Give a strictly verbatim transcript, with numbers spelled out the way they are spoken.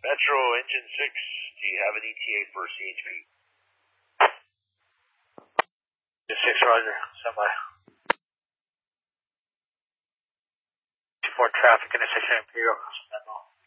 Metro Engine six, do you have an E T A for C H P? six, Roger. Semi. Four traffic intersection Imperial.